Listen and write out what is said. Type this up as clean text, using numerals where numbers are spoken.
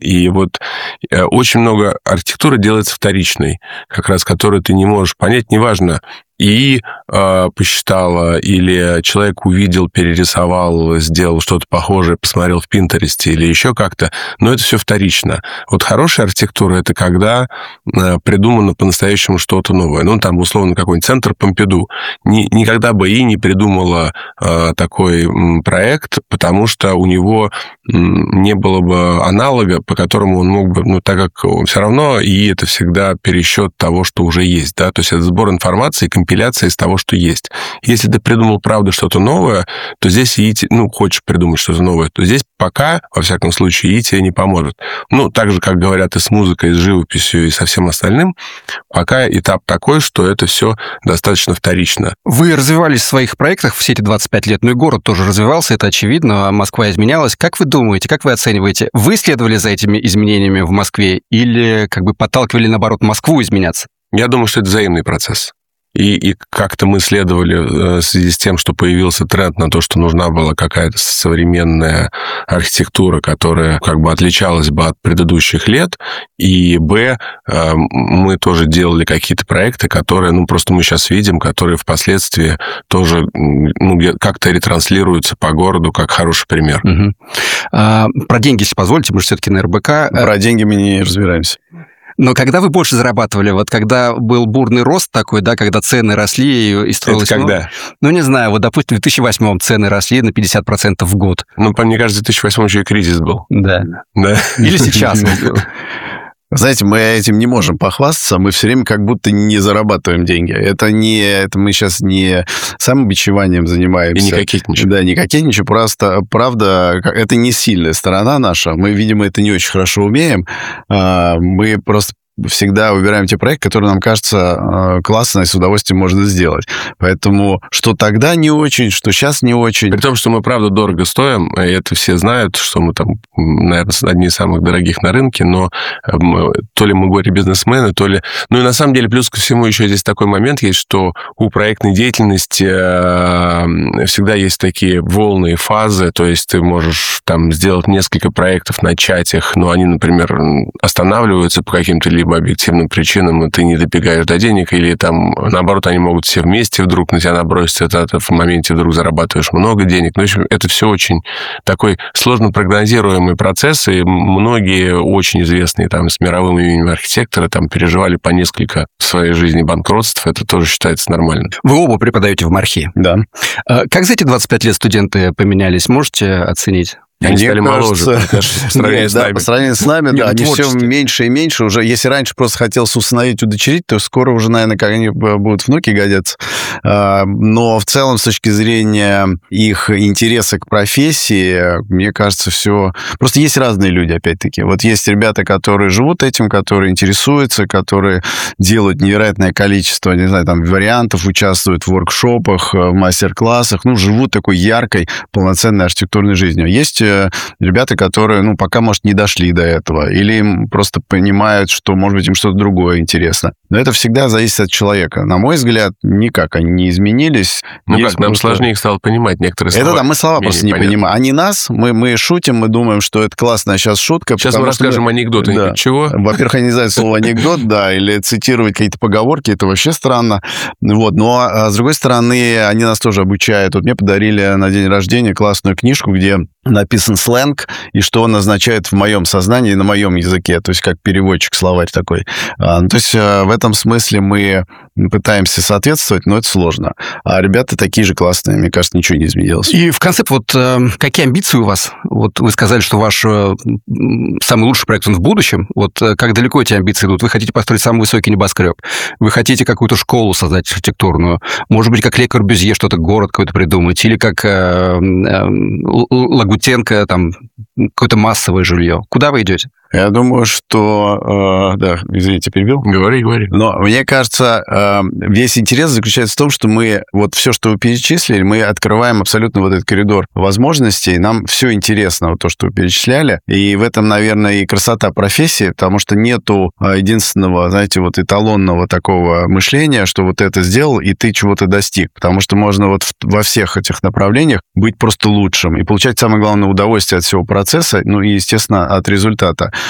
И вот очень много архитектуры делается вторичной, как раз которую ты не можешь понять, неважно, посчитала, или человек увидел, перерисовал, сделал что-то похожее, посмотрел в Пинтересте или еще как-то, но это все вторично. Вот хорошая архитектура — это когда придумано по-настоящему что-то новое. Ну, там, условно, какой-нибудь центр Помпиду. Никогда бы не придумала такой проект, потому что у него не было бы аналога, по которому он мог бы, ну, так как он все равно, и это всегда пересчет того, что уже есть, да, то есть это сбор информации, компиляция из того, что есть. Если ты придумал, правда, что-то новое, то здесь хочешь придумать что-то новое, то здесь пока, во всяком случае, тебе не поможет. Ну, так же, как говорят и с музыкой, и с живописью, и со всем остальным, пока этап такой, что это все достаточно вторично. Вы развивались в своих проектах все эти 25 лет, но и город тоже развивался, это очевидно, Москва изменялась. Как вы думаете, как вы оцениваете, вы следовали за этими изменениями в Москве или как бы подталкивали, наоборот, Москву изменяться? Я думаю, что это взаимный процесс. И как-то мы следовали в связи с тем, что появился тренд на то, что нужна была какая-то современная архитектура, которая как бы отличалась бы от предыдущих лет. И, мы тоже делали какие-то проекты, которые, просто мы сейчас видим, которые впоследствии тоже как-то ретранслируются по городу как хороший пример. Угу. Про деньги, если позволите, мы же все-таки на РБК. Про деньги мы не разбираемся. Но когда вы больше зарабатывали, вот когда был бурный рост такой, да, когда цены росли и строилось... Это когда? Не знаю, вот, допустим, в 2008-м цены росли на 50% в год. Мне кажется, в 2008-м еще и кризис был. Да. Или сейчас. Знаете, мы этим не можем похвастаться, мы все время как будто не зарабатываем деньги. Это мы сейчас не самобичеванием занимаемся. И не кокетничаем. Да, не кокетничаем, просто, правда, это не сильная сторона наша. Мы, видимо, это не очень хорошо умеем. Мы просто всегда выбираем те проекты, которые нам кажется классно и с удовольствием можно сделать. Поэтому что тогда не очень, что сейчас не очень. При том, что мы, правда, дорого стоим, и это все знают, что мы там, наверное, одни из самых дорогих на рынке, но то ли мы горе-бизнесмены, то ли... Ну и на самом деле, плюс ко всему, еще здесь такой момент есть, что у проектной деятельности всегда есть такие волны и фазы, то есть ты можешь там сделать несколько проектов, начать их, но они, например, останавливаются по каким-то либо объективным причинам, и ты не добегаешь до денег, или там, наоборот, они могут все вместе вдруг на тебя наброситься, ты в моменте вдруг зарабатываешь много денег. Ну, в общем, это все очень такой сложно прогнозируемый процесс, и многие очень известные там с мировым именем архитекторы там переживали по несколько в своей жизни банкротств, это тоже считается нормально. Вы оба преподаете в МАРХе. Да. Как за эти 25 лет студенты поменялись, можете оценить? Они стали моложе, по сравнению с нами. По сравнению с нами, да, они все меньше и меньше. Уже, если раньше просто хотелось усыновить, удочерить, то скоро уже, наверное, как они будут внуки годятся. Но в целом, с точки зрения их интереса к профессии, мне кажется, все... Просто есть разные люди, опять-таки. Вот есть ребята, которые живут этим, которые интересуются, которые делают невероятное количество, не знаю, там, вариантов, участвуют в воркшопах, в мастер-классах, живут такой яркой, полноценной архитектурной жизнью. Есть ребята, которые, пока, может, не дошли до этого, или им просто понимают, что, может быть, им что-то другое интересно. Но это всегда зависит от человека. На мой взгляд, никак они не изменились. Нам сложнее их стало понимать некоторые слова. Это да, мы слова просто не понимаем. Они нас, мы шутим, мы думаем, что это классная сейчас шутка. Сейчас мы расскажем анекдот, да. Чего? Во-первых, они не знают слово анекдот, да, или цитировать какие-то поговорки, это вообще странно. Но, с другой стороны, они нас тоже обучают. Вот мне подарили на день рождения классную книжку, где написан сленг, и что он означает в моем сознании, на моем языке, то есть как переводчик, словарь такой. То есть в этом смысле мы пытаемся соответствовать, но это сложно. А ребята такие же классные, мне кажется, ничего не изменилось. И в конце, какие амбиции у вас? Вот вы сказали, что ваш самый лучший проект, он в будущем. Как далеко эти амбиции идут? Вы хотите построить самый высокий небоскреб? Вы хотите какую-то школу создать архитектурную? Может быть, как Ле Корбюзье что-то, город какой-то придумать? Или как Лагутенко, там, какое-то массовое жилье? Куда вы идете? Я думаю, что... Да, извините, перебил. Говори. Но мне кажется, весь интерес заключается в том, что мы все, что вы перечислили, мы открываем абсолютно этот коридор возможностей. Нам все интересно, то, что вы перечисляли. И в этом, наверное, и красота профессии, потому что нету единственного, знаете, эталонного такого мышления, что это сделал, и ты чего-то достиг. Потому что можно во всех этих направлениях быть просто лучшим и получать самое главное удовольствие от всего процесса, и, естественно, от результата.